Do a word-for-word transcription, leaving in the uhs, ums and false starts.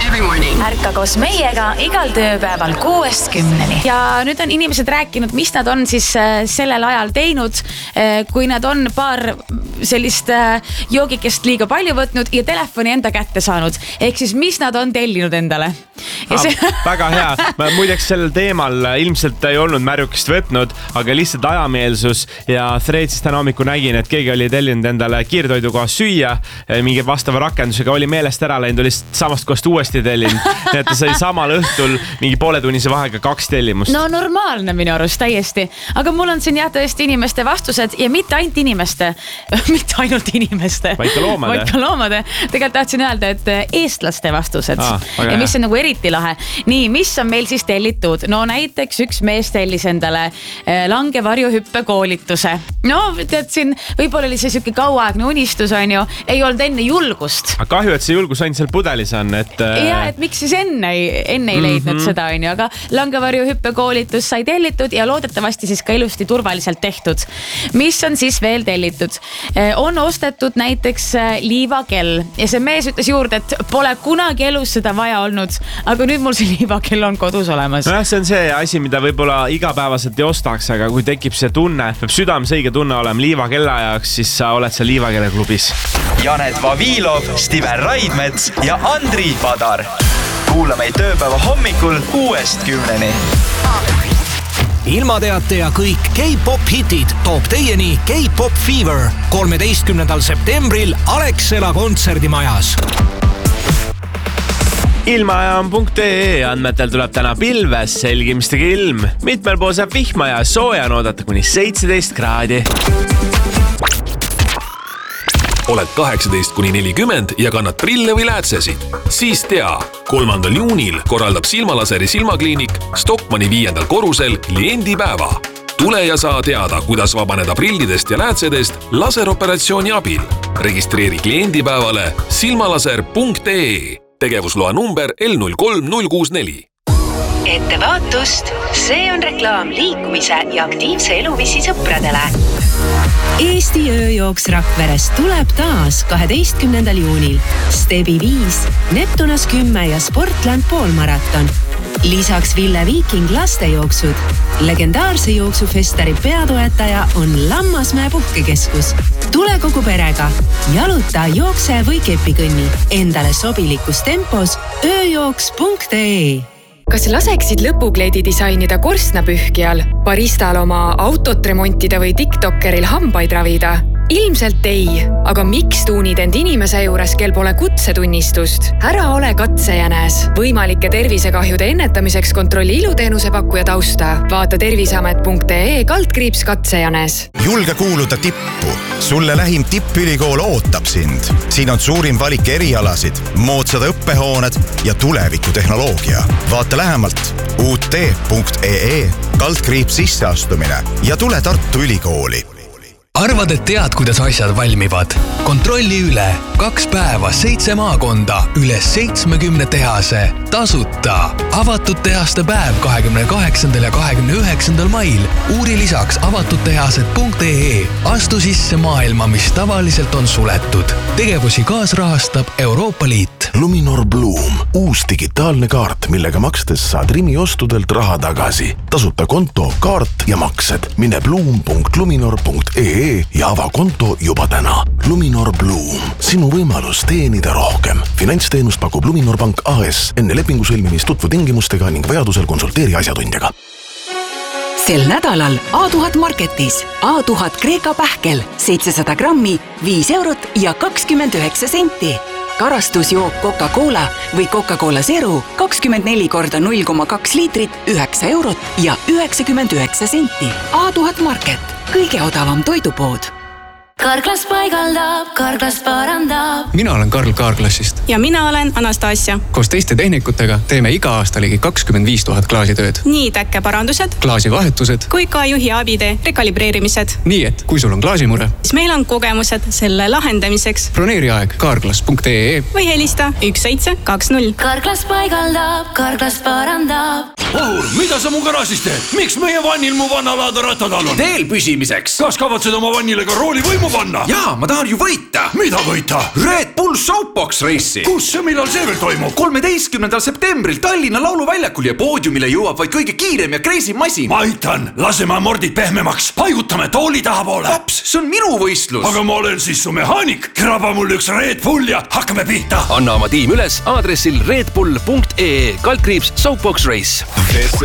every morning. Ärka koos meiega igal tööpäeval kuuest kümneni. Ja nüüd on inimesed rääkinud, mis nad on siis sellel ajal teinud, kui nad on paar sellist joogikest liiga palju võtnud ja telefoni enda kätte saanud. Ehk siis, mis nad on tellinud endale. Ah, see... väga hea. Ma muideks sellel teemal ilmselt ei olnud märjukest võtnud, aga lihtsalt ajameelsus ja Threadsis täna hommiku nägin, et keegi oli tellinud endale kiirtoiduga süüa, mingi vastava rakendusega oli meelest ära läinud, oli samast kohast uuesti tellinud. Nii et ta sai samal õhtul mingi pooletunnise vahega kaks tellimust. No normaalne minu arust täiesti. Aga mul on siin jah tõesti inimeste vastused ja mitte ainult inimeste, mitte ainult inimeste, vaid ka loomade. Vaid ka loomade. Tegelikult tahtsin öelda, et eestlaste vastused ah, ja mis on nagu eriti lahe. Nii, mis on meil siis tellitud? No näiteks üks mees tellis endale langevarjuhüppe koolituse. No tead siin, võib-olla oli see siuke kauaaegne unistus on ju, ei olnud enne julgust. Aga kahju, et see julgus ainult seal pudelis on, et... Ja, et miks siis enne ei, enne ei leidnud mm-hmm. seda on ju, aga langevarjuhüppe koolitus sai tellitud ja loodetavasti siis ka ilusti turvaliselt tehtud. Mis on siis veel tellitud? On ostetud näiteks liivakell ja see mees ütles juurde, et pole kunagi elus seda vaja olnud, aga nüüd mul see liivakell on kodus olemas. No jah, see on see asi, mida võib-olla igapäevaselt ei ostaks, aga kui tekib see tunne, peab südames õige tunne olema liivakella jaoks, siis sa oled seal liivakelle klubis. Janet Vavilov, Stiven Raidmets ja Andri Padar. Kuula meid tööpäeva hommikul kuuest kümneni. Ilmateate ja kõik K-pop hitid toob teieni K-pop Fever kolmeteistkümnendal septembril Alexela kontserdimajas. Ilmaajam punkt ee andmetel tuleb täna pilves, selgimistega ilm. Mitmel pool saab vihma ja sooja on oodata kuni seitseteist kraadi. Oled kaheksateist kuni nelikümmend ja kannad prille või läätsesid? Siis tea, kolmandal juunil korraldab Silmalaseri silmakliinik Stockmanni viiendal korrusel kliendipäeva. Tule ja saa teada, kuidas vabaneda prillidest ja läätsedest laseroperatsiooni abil. Registreeri kliendipäevale silmalaser punkt ee. Tegevusloa number L null kolm null kuus neli. Ettevaatust, see on reklaam liikumise ja aktiivse eluviisi sõpradele. Eesti ööjooks Rakverest tuleb taas kaheteistkümnendal juunil. Stebi viis, Neptunas kümme ja Sportland poolmaraton. Lisaks Ville Viiking lastejooksud. Legendaarse jooksufestari peatoetaja on Lammasmäe puhkekeskus. Tule kogu perega. Jaluta, jookse või kepikõnni. Endale sobilikus tempos ööjooks punkt ee. Kas laseksid lõpukleedi disainida korstnapühkijal, baristal oma autot remontida või TikTokeril hambaid ravida? Ilmselt ei, aga miks tuunid end inimese juures, kel pole kutsetunnistust? Ära ole katsejänes. Võimalike tervisekahjude ennetamiseks kontrolli iluteenuse pakkuja tausta. Vaata terviseamet punkt ee kaldkriips katsejänes. Julge kuuluda tippu. Sulle lähim tippülikool ootab sind. Siin on suurim valik erialasid, moodsad õppehooned ja tulevikutehnoloogia. Vaata lähemalt u t punkt ee kaldkriips sisseastumine ja tule Tartu Ülikooli. Arvad, et tead, kuidas asjad valmivad? Kontrolli üle. Kaks päeva, seitse maakonda, üle seitsmekümne tehase. Tasuta. Avatud tehaste päev kahekümne kaheksandal ja kahekümne üheksandal mail. Uuri lisaks avatud tehased punkt ee. Astu sisse maailma, mis tavaliselt on suletud. Tegevusi kaasrahastab Euroopa Liit. Luminor Bloom. Uus digitaalne kaart, millega makstes saad Rimi ostudelt raha tagasi. Tasuta konto, kaart ja maksed. Mine bloom punkt luminor punkt ee ja ava konto juba täna. Luminor Bloom. Sinu võimalus teenida rohkem. Finantsteenust pakub Luminor Pank A S. Enne lepingu sõlmimist tutvu tingimustega ning vajadusel konsulteeri asjatundjaga. Sel nädalal A tuhat Marketis. A tuhat Kreeka pähkel, seitsesada grammi, viis eurot ja kakskümmend üheksa senti. Karastusjook Coca-Cola või Coca-Cola Zero kakskümmend neli korda null koma kaks liitrit, üheksa eurot ja üheksakümmend üheksa senti. A tuhat Market, kõige odavam toidupood. Karklas paigaldab, Karklas parandab. Mina olen Karl Kaarklassist. Ja mina olen Anastasia. Koos teiste tehnikutega teeme iga aasta ligi kakskümmend viis tuhat klaasitööd. Nii täkkeparandused, klaasivahetused kui ka juhi abide rekalibreerimised. Nii et, kui sul on klaasimure, siis meil on kogemused selle lahendamiseks. Broneeri aeg karklas punkt ee või helista üks seitse kaks null. Karklas paigaldab, Karklas parandab. Ohur, mida sa mu garaažis teed? Miks meie vannil mu vannalaada rattad all on? Teel püsimiseks. Kas kavatsed oma vannile ka rooli või mu panna? Jaa, ma tahan ju võita. Mida võita? Red Bull Soapbox Race'i. Kus ja millal see veel toimub? kolmeteistkümnendal septembril Tallinna lauluväljakul ja poodiumile jõuab vaid kõige kiirem ja crazy masin. Ma aitan, laseme mordid pehmemaks, paigutame tooli taha poole. Paps, see on minu võistlus. Aga ma olen siis su mehaanik. Kraba mul üks Red Bull ja hakkame pihta. Anna oma tiim üles aadressil redbull punkt ee kaldkriips Soapbox Race.